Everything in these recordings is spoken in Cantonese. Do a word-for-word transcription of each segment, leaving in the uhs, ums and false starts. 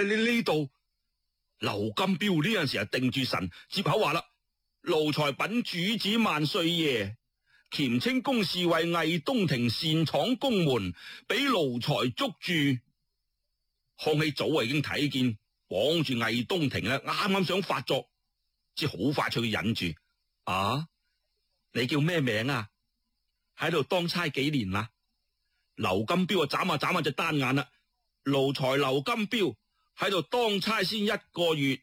你你呢度？劉金彪呢陣時啊定住神，接口話啦：奴才稟主子萬歲爺，黔清宮侍衛魏東庭擅闖宮門，俾奴才捉住。康熙早已經睇見綁住魏東庭啦，啱啱想發作，只好快脆佢忍住。啊，你叫咩名啊？喺度當差幾年啦？劉金彪啊眨下眨下隻單眼啦，奴才劉金彪喺度當差先一個月。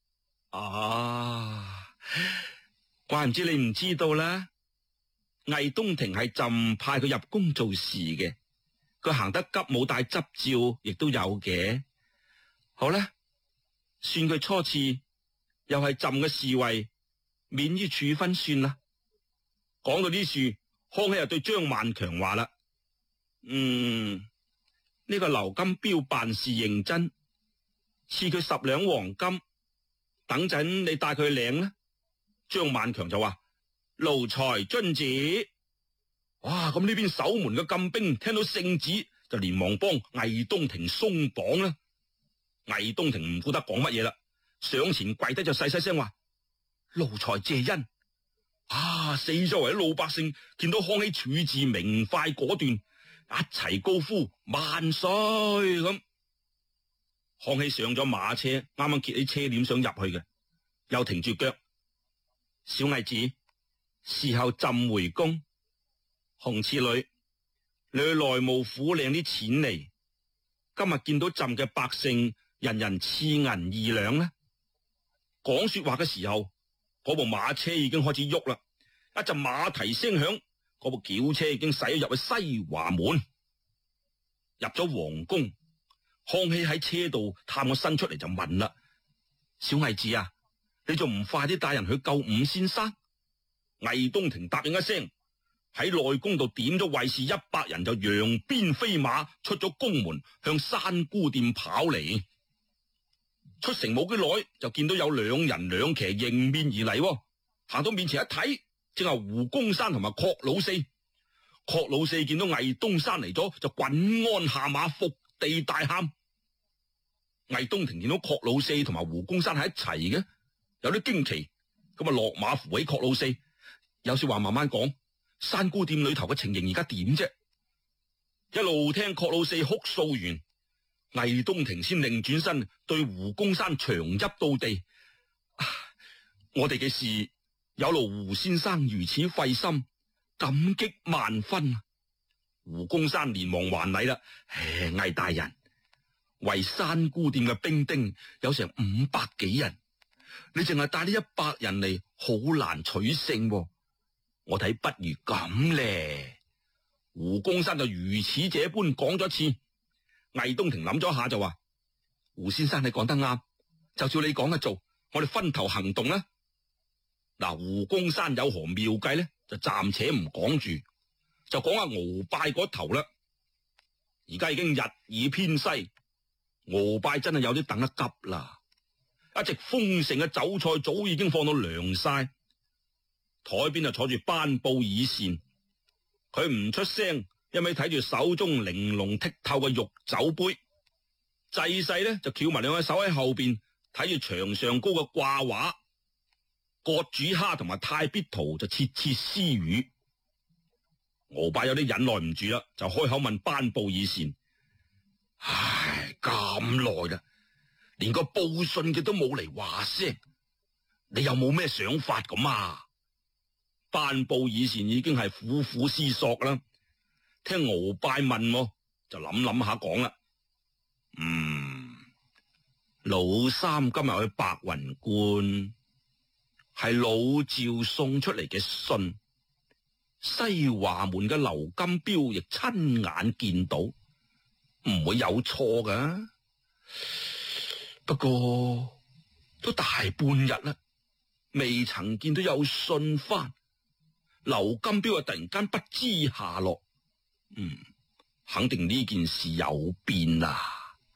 啊，怪唔知你唔知道啦。魏東庭係朕派佢入宮做事嘅，佢行得急冇帶執照，亦都有嘅。好啦，算佢初次，又係朕嘅侍衛，免於處分算啦。講到呢處，康熙又對張萬強話啦：嗯，呢、這個劉金彪辦事認真，賜佢十兩黃金，等陣你帶佢去領啦。張萬強就話：奴才遵旨。哇！咁呢邊守門嘅禁兵聽到聖旨，就連忙幫魏東庭鬆綁啦。魏東庭唔顧得講乜嘢啦，上前跪低就細細聲話：奴才謝恩。啊！四周圍啲老百姓見到康熙處置明快果斷，一齊高呼萬歲咁。康熙上咗馬車，啱啱揭起車簾想入去嘅，又停住腳。小魏子，事後朕回宮。紅次女，你去內務府領啲錢嚟。今日見到朕嘅百姓，人人賜銀二兩呢。講說話嘅時候，嗰部馬車已經開始喐啦。一陣馬蹄聲響，嗰部轎車已經駛入去西華門。入咗皇宮，康熙喺車度探個身出嚟就問啦：小魏子啊，你仲唔快啲帶人去救伍先生？魏東庭答應一聲，喺內宮度點咗衛士一百人，就揚鞭飛馬出咗宮門，向山姑店跑嚟。出城冇幾耐，就見到有兩人兩騎迎面而嚟，行到面前一睇，正係胡公山同埋郝老四。郝老四見到魏東山嚟咗，就滾鞍下馬，伏地大喊。魏東庭見到郝老四同埋胡公山喺一齊嘅，有啲驚奇，咁啊落馬扶起郝老四，有說話慢慢講。山姑店裏頭嘅情形而家點啫？一路聽郝老四哭訴完，魏東庭先擰轉身對胡公山長泣到地。啊、我哋嘅事有勞胡先生如此費心，感激萬分。胡公山連忙還禮啦。唉，魏大人，為山姑店嘅兵丁有成五百幾人，你淨係帶呢一百人嚟，好難取勝。我睇不如咁咧。胡公山就如此這般講咗一次。魏東庭諗咗下就話：胡先生你講得啱，就照你講嘅做，我哋分頭行動啦。嗱，胡公山有何妙計咧？就暫且唔講住，就講下鰲拜嗰頭啦。而家已經日已偏西，鰲拜真係有啲等得急啦。一席豐盛嘅酒菜早已經放到涼晒，台邊就坐住班布爾善，佢唔出聲，一味睇住手中玲瓏剔透嘅玉酒杯。濟世呢就翹埋兩隻手喺後邊睇住牆上高嘅掛畫，葛主蝦同埋太必圖就竊竊私語。鰲拜有啲忍耐唔住啦，就開口問班布爾善：唉，咁耐啦，連個報信嘅都冇嚟話聲，你有冇咩想法咁啊？班布爾善已經係苦苦思索啦，聽鰲拜問，就諗諗下講啦。嗯，老三今日去白雲觀，係老趙送出嚟嘅信，西華門嘅劉金彪亦親眼見到，唔會有錯噶。不過都大半日啦，未曾見到有信翻。劉金彪啊，突然間不知下落，嗯，肯定呢件事有變啦。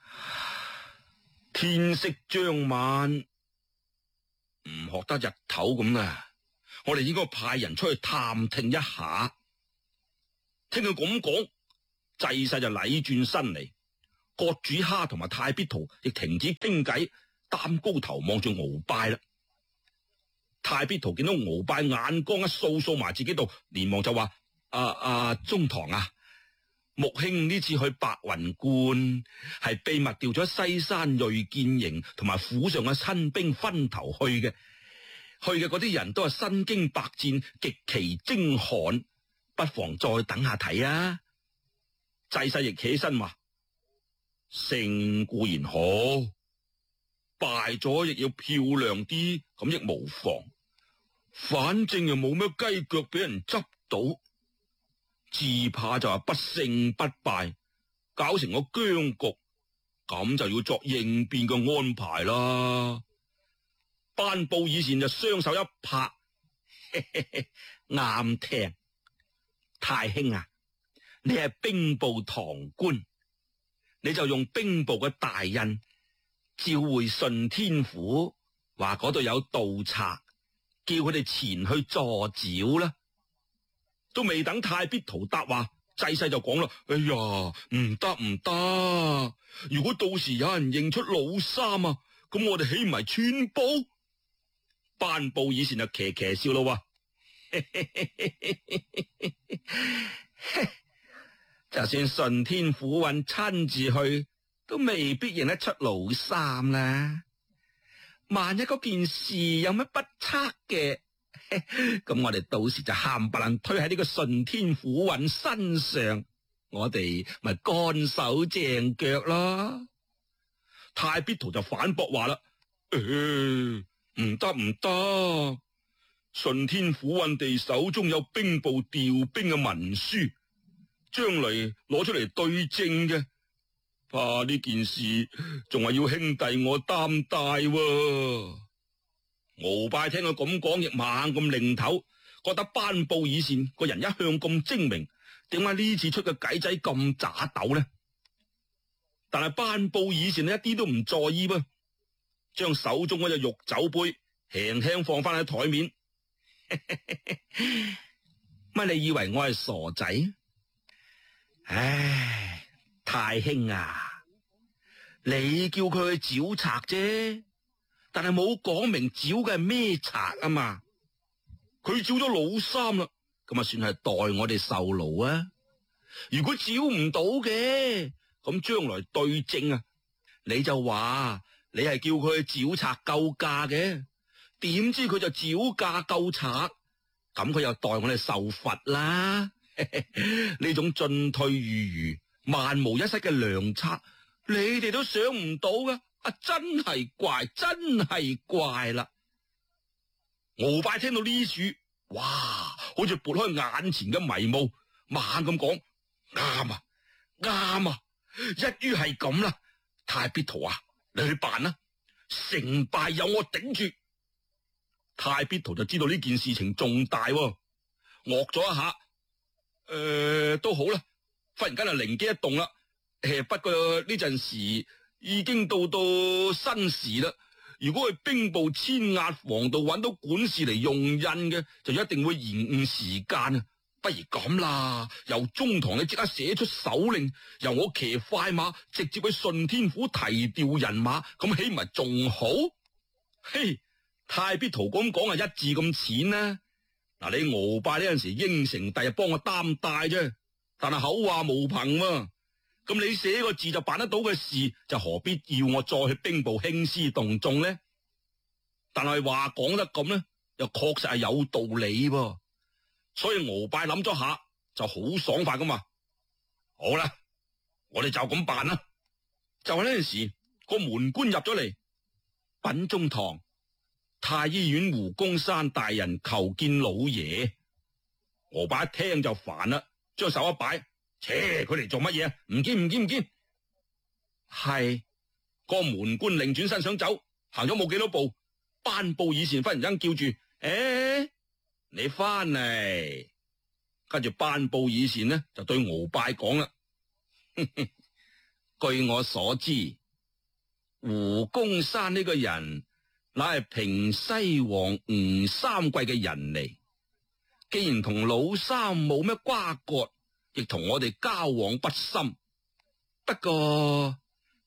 天色將晚，唔學得日頭咁啊！我哋應該派人出去探聽一下。聽佢咁講，濟世就禮轉身嚟， 郭主蝦同埋太必圖亦停止傾偈，擔高頭望住敖拜啦。太必圖見到敖拜眼光一掃掃埋自己度，連忙就話：啊啊，中堂啊，穆兄呢次去白雲觀係秘密調咗西山銳劍營同埋府上嘅親兵分頭去嘅，去嘅嗰啲人都係身經百戰，極其精悍，不妨再等下睇啊！濟世亦起身話：勝固然好，敗咗亦要漂亮啲，咁亦無妨。反正又冇咩雞腳俾人執到，只怕就係不勝不敗，搞成個僵局，咁就要作應變嘅安排啦。班布以前就雙手一拍，啱聽。太兄啊，你係兵部堂官，你就用兵部嘅大印召回順天府，話嗰度有盜賊，叫佢哋前去助剿啦。都未等太必圖答話，濟世就講啦：哎呀，唔得唔得！如果到時有人認出老三啊，咁我哋豈唔係穿煲？班布以前就騎騎笑咯，話就算順天府尹親自去，都未必認得出老三啦。萬一嗰件事有乜不測嘅，咁我哋到時就冚唪唥推喺呢個順天府尹身上，我哋咪乾手淨腳咯。太必圖就反駁話啦：誒，唔得唔得，順天府尹地手中有兵部調兵嘅文書，將來攞出嚟對證嘅，怕呢件事仲係要兄弟我擔帶喎。敖拜聽佢咁講，亦猛咁擰頭，覺得班布以前個人一向咁精明，點解呢次出嘅計仔咁渣斗呢？但係班布以前一啲都唔在意噃，將手中嗰隻玉酒杯輕輕放翻喺台面。乜你以為我係傻仔？唉，太兄啊，你叫佢去剿賊啫，但係冇講明剿嘅係咩賊啊嘛。佢剿咗老三啦，咁啊算係代我哋受勞啊。如果剿唔到嘅，咁將來對證啊，你就話你係叫佢去剿賊救駕嘅，點知佢就剿駕救賊，咁佢又代我哋受罰啦。呢種進退如如、萬無一失嘅良策，你哋都想唔到噶，啊真係怪，真係怪啦！敖拜聽到呢處，哇，好似撥開眼前嘅迷霧，猛咁講：啱啊，啱啊！一於係咁啦，太必圖啊，你去辦啦，成敗有我頂住。太必圖就知道呢件事情重大，愕咗一下。誒、呃，都好啦，忽然間就靈機一動啦。誒，不過呢陣時已經到到申時啦。如果去兵部千押房度揾到管事嚟用印嘅，就一定會延誤時間啊。不如咁啦，由中堂你即刻寫出手令，由我騎快馬直接去順天府提調人馬，咁豈唔係仲好？嘿，太必圖咁講啊，一字咁淺啦。嗱，你敖拜呢陣時應承第日幫我擔帶啫，但係口話無憑喎。咁你寫個字就辦得到嘅事，就何必要我再去兵部興師動眾呢？但係話講得咁呢，又確實係有道理噃。所以敖拜諗咗下，就好爽快咁話：好啦，我哋就咁辦啦。就係呢陣時，個門官入咗嚟，稟中堂。太醫院胡公山大人求見老爺。敖拜一聽就煩啦，將手一擺，切，佢嚟做乜嘢啊？唔見唔見唔見，係個門官擰轉身想走，行咗冇幾多步，班布以前忽然間叫住：誒、欸，你翻嚟。跟住班布以前呢就對敖拜講啦：據我所知，胡公山呢個人乃係平西王吳三桂嘅人嚟，既然同老三冇咩瓜葛，亦同我哋交往不深。不過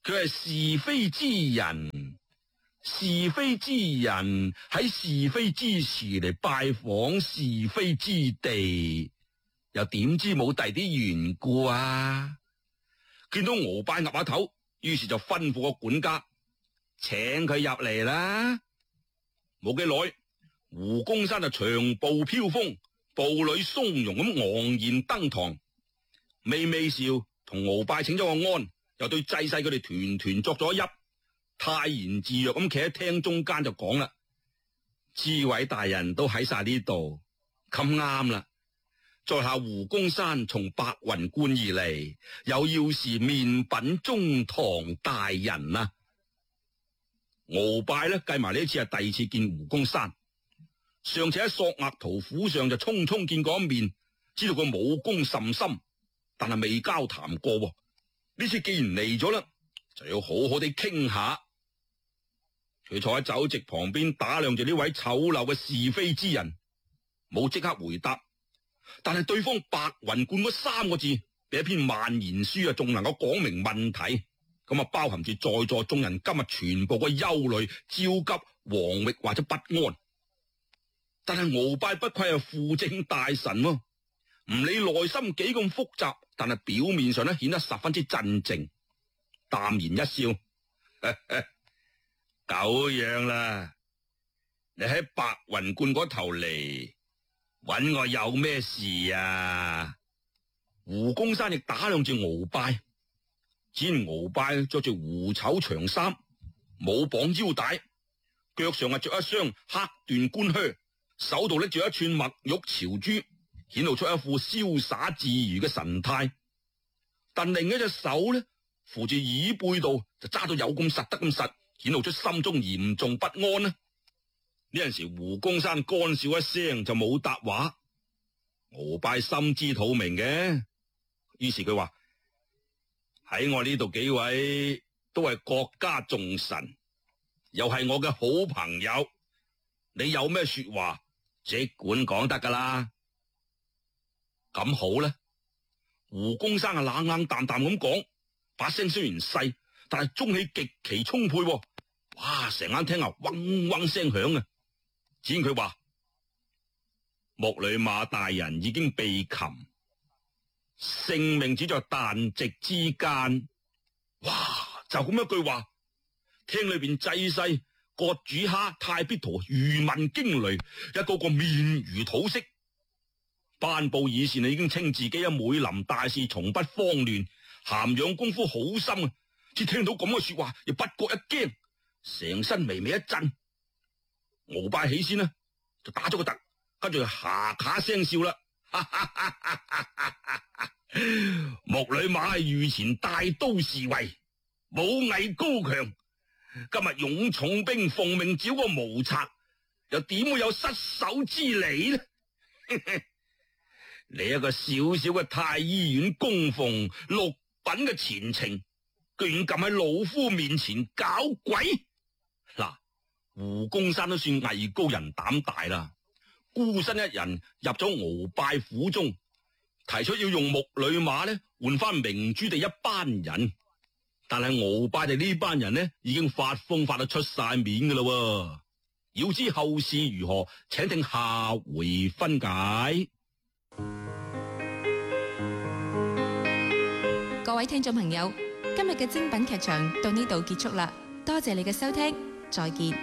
佢係是非之人，是非之人喺是非之時嚟拜訪是非之地，又點知冇第啲緣故啊？見到鰲拜岌下頭，於是就吩咐個管家請佢入嚟啦。冇幾耐，胡公山就長步飄風，步履鬆容咁昂然登堂，微微笑同鰲拜請咗個安，又對祭婿佢哋團團作咗揖，泰然自若咁企喺廳中間就講啦：諸位大人都喺晒呢度，咁啱啦！在下胡公山從白雲觀而嚟，有要事面稟中堂大人啊！鰲拜呢計埋呢次係第二次見胡公山，上次喺索額圖府上就匆匆見過一面，知道佢武功甚深，但係未交談過。呢次既然嚟咗啦，就要好好地傾下。佢坐喺酒席旁邊打量住呢位醜陋嘅是非之人，冇即刻回答。但係對方白雲觀嗰三個字，比一篇萬言書啊，仲能夠講明問題。咁啊，包含住在座眾人今日全部嘅憂慮、焦急、惶惑或者不安。但係鰲拜不愧係輔政大臣喎，唔理內心幾咁複雜，但係表面上咧顯得十分之鎮靜，淡然一笑，呵呵，久仰啦！你喺白雲觀嗰頭嚟搵我有咩事啊？胡公山亦打量住鰲拜，只見鰲拜着住狐醜長衫，冇綁腰帶，腳上係着一雙黑緞官靴，手度拎住一串墨玉朝珠，顯露出一副瀟灑自如嘅神態。但另一隻手呢，扶住椅背度就揸到有咁實得咁實，顯露出心中嚴重不安呢。呢陣時胡公山乾笑一聲就冇答話，鰲拜心知肚明嘅，於是佢話：喺我呢度幾位都係國家重臣，又係我嘅好朋友，你有咩說話即管講得噶啦。咁好呢，胡公山啊冷冷淡淡咁講，把聲雖然細，但係中氣極其充沛，哇！成間廳啊嗡嗡聲響啊！只見佢話：木呂馬大人已經被擒，性命只在旦夕之間。哇！就咁一句話，廳裏邊祭婿、葛主哈、太必陀如聞驚雷，一個個面如土色。頒布議事啊，已經稱自己啊每臨大事從不慌亂，涵養功夫好深啊！只聽到咁嘅說話，又不覺一驚，成身微微一震。鰲拜起先呢，就打咗個突，跟住哈卡聲笑啦。木呂馬係御前大都侍衛，武藝高強，今日勇重兵奉命剿個無賊，又點會有失手之理呢？你一個小小嘅太醫院供奉六品嘅前程，居然敢喺老夫面前搞鬼！嗱，胡公山都算藝高人膽大啦，孤身一人入咗鰲拜府中，提出要用木呂馬呢換翻明珠地一班人，但係鰲拜哋呢班人呢已經發瘋發到出晒面噶啦，要知後事如何，請聽下回分解。 各位聽眾朋友，今日嘅精品劇場到呢度結束啦，多謝你嘅收聽，再見。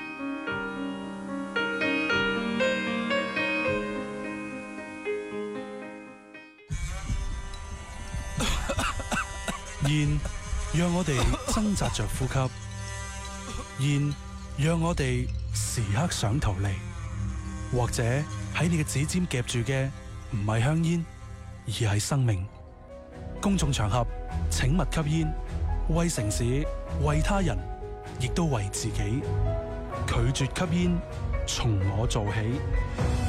煙讓我哋掙扎着呼吸，煙讓我哋時刻想逃離，或者喺你嘅指尖夾住嘅唔係香煙，而係生命。公眾場合請勿吸煙，為城市、為他人，亦都為自己。拒絕吸煙，從我做起。